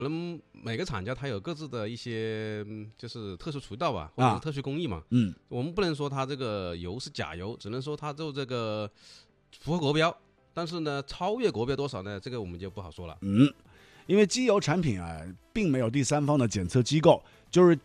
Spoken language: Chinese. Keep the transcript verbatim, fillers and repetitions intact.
可能每个厂家它有各自的一些就是特殊渠道吧，或者是特殊工艺嘛。 啊、嗯， 我们不能说它这个油是假油，只能说它就这个符合国标，但是呢，超越国标多少呢？这个我们就不好说了。 嗯，因为机油产品啊，并没有第三方的检测机构，就是